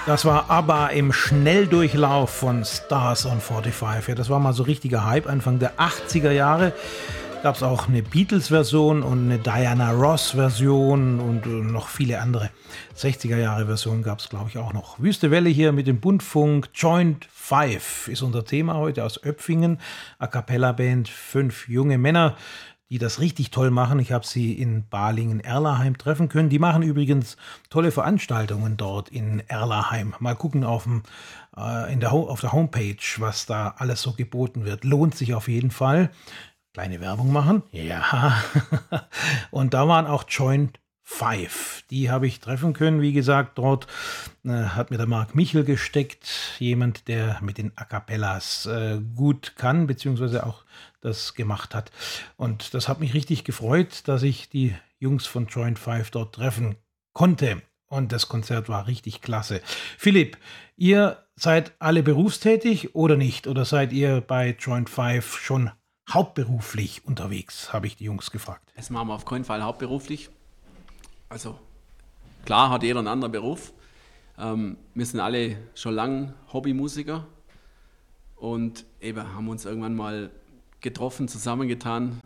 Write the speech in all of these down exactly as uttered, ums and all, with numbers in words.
Das war ABBA im Schnelldurchlauf von Stars on forty-five. Ja, das war mal so richtiger Hype, Anfang der achtziger Jahre. Gab es auch eine Beatles-Version und eine Diana Ross-Version und noch viele andere. sechziger-Jahre-Versionen gab es, glaube ich, auch noch. Wüste Welle hier mit dem Bundfunk. Joint Five ist unser Thema heute aus Öpfingen. A-Cappella-Band, fünf junge Männer, die das richtig toll machen. Ich habe sie in Balingen-Erlaheim treffen können. Die machen übrigens tolle Veranstaltungen dort in Erlaheim. Mal gucken auf, dem, äh, in der Ho- auf der Homepage, was da alles so geboten wird. Lohnt sich auf jeden Fall. Kleine Werbung machen. Ja. Und da waren auch Joint Five. Die habe ich treffen können. Wie gesagt, dort äh, hat mir der Marc Michel gesteckt. Jemand, der mit den A Cappellas äh, gut kann, beziehungsweise auch das gemacht hat. Und das hat mich richtig gefreut, dass ich die Jungs von Joint Five dort treffen konnte. Und das Konzert war richtig klasse. Philipp, ihr seid alle berufstätig oder nicht? Oder seid ihr bei Joint Five schon hauptberuflich unterwegs, habe ich die Jungs gefragt. Das machen wir auf keinen Fall hauptberuflich. Also klar hat jeder einen anderen Beruf. Ähm, wir sind alle schon lange Hobbymusiker und eben haben uns irgendwann mal getroffen, zusammengetan.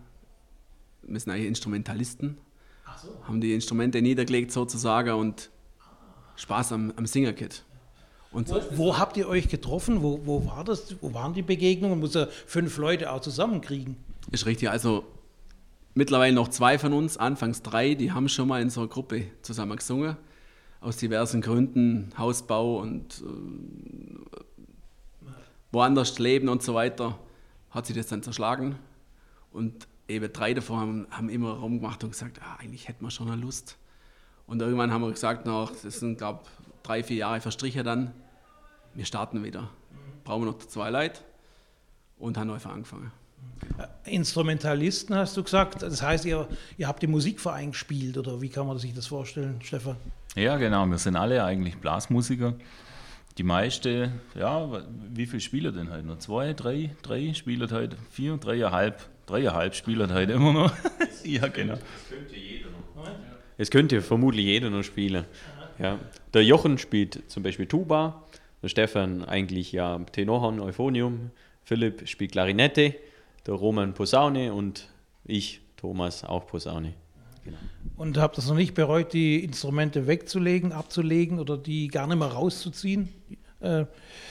Wir sind eigentlich Instrumentalisten, Ach so. haben die Instrumente niedergelegt sozusagen und Spaß am, am Singerkit. Und wo, wo habt ihr euch getroffen? Wo, wo war das? Wo waren die Begegnungen? Man muss ja fünf Leute auch zusammenkriegen. Ist richtig. Also mittlerweile noch zwei von uns, anfangs drei, die haben schon mal in so einer Gruppe zusammen gesungen. Aus diversen Gründen, Hausbau und äh, woanders leben und so weiter, hat sich das dann zerschlagen. Und eben drei davon haben, haben immer rumgemacht und gesagt, ah, eigentlich hätten wir schon eine Lust. Und irgendwann haben wir gesagt, nach, das sind, glaube ich, drei, vier Jahre verstrichen dann, wir starten wieder. Brauchen wir noch zwei Leute und haben einfach angefangen. Instrumentalisten hast du gesagt, das heißt, ihr, ihr habt im Musikverein gespielt oder wie kann man sich das vorstellen, Stefan? Ja, genau, wir sind alle eigentlich Blasmusiker. Die meisten, ja, wie viele Spieler denn heute noch? Zwei, drei, drei Spieler heute, vier, dreieinhalb, dreieinhalb Spieler heute immer noch. Ja, genau. Das könnte jeder noch. Es könnte vermutlich jeder noch spielen. Ja. Der Jochen spielt zum Beispiel Tuba, der Stefan eigentlich ja Tenorhorn, Euphonium, Philipp spielt Klarinette, der Roman Posaune und ich, Thomas, auch Posaune. Genau. Und habt ihr es noch nicht bereut, die Instrumente wegzulegen, abzulegen oder die gar nicht mehr rauszuziehen? Äh,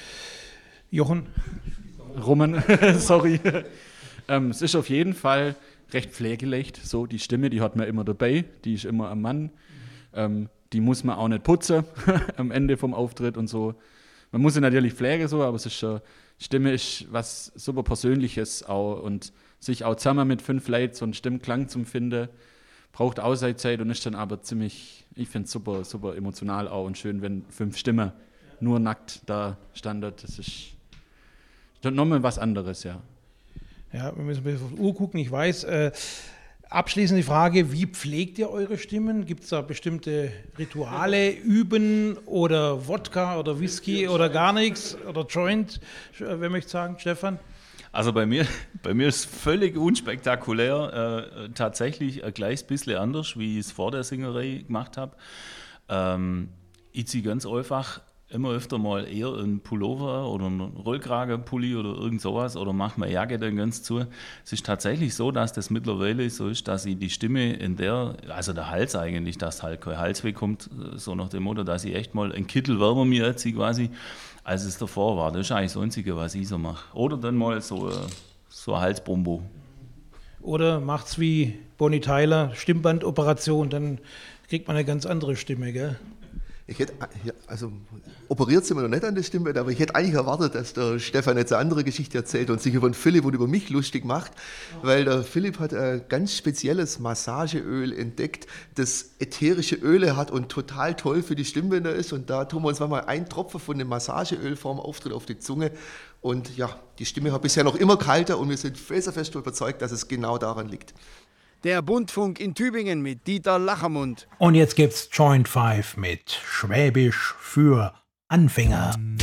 Jochen? Roman, sorry. ähm, es ist auf jeden Fall recht pflegeleicht, so die Stimme, die hat man immer dabei, die ist immer am Mann. Ähm, die muss man auch nicht putzen am Ende vom Auftritt und so. Man muss sie natürlich pflegen, so, aber es ist schon, Stimme ist was super Persönliches auch und sich auch zusammen mit fünf Leuten so einen Stimmklang zu finden, braucht auch seine Zeit und ist dann aber ziemlich, ich finde es super, super emotional auch und schön, wenn fünf Stimmen nur nackt da standen. Das ist nochmal was anderes, ja. Ja, wir müssen ein bisschen auf die Uhr gucken, ich weiß. Äh, abschließende Frage, wie pflegt ihr eure Stimmen? Gibt es da bestimmte Rituale, Üben oder Wodka oder Whisky oder gar nichts? Oder Joint, wer möchte sagen, Stefan? Also bei mir, bei mir ist völlig unspektakulär, äh, tatsächlich ein kleines bisschen anders, wie ich es vor der Singerei gemacht habe. Ähm, ich ziehe ganz einfach immer öfter mal eher einen Pullover oder einen Rollkragenpulli oder irgend sowas oder mache meine Jacke dann ganz zu. Es ist tatsächlich so, dass das mittlerweile so ist, dass ich die Stimme in der, also der Hals eigentlich, dass halt kein Halsweh kommt, so nach dem Motto, dass ich echt mal einen Kittel wärmer mir erziehe quasi, als es davor war. Das ist eigentlich das Einzige, was ich so mache. Oder dann mal so, so ein Halsbombo. Oder macht's wie Bonnie Tyler, Stimmbandoperation, dann kriegt man eine ganz andere Stimme, gell? Ich hätte, also operiert sind wir noch nicht an der Stimme, aber ich hätte eigentlich erwartet, dass der Stefan jetzt eine andere Geschichte erzählt und sich über den Philipp und über mich lustig macht, weil der Philipp hat ein ganz spezielles Massageöl entdeckt, das ätherische Öle hat und total toll für die Stimmbänder ist und da tun wir uns mal einen Tropfen von dem Massageöl vorm Auftritt auf die Zunge und ja, die Stimme hat bisher noch immer kalter und wir sind felsenfest überzeugt, dass es genau daran liegt. Der Bundfunk in Tübingen mit Dieter Lachermund. Und jetzt gibt's Joint Five mit Schwäbisch für Anfänger.